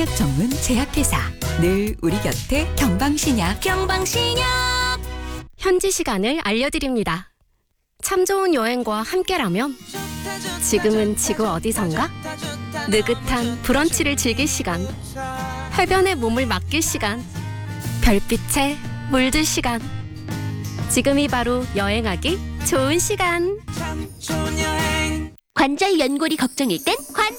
신약 전문 제약회사 늘 우리 곁에 경방신약. 현지 시간을 알려드립니다. 참 좋은 여행과 함께라면 지금은 지구 어디선가? 느긋한 브런치를 즐길 시간, 해변에 몸을 맡길 시간, 별빛에 물들 시간. 지금이 바로 여행하기 좋은 시간. 관절 연골이 걱정일 땐 관절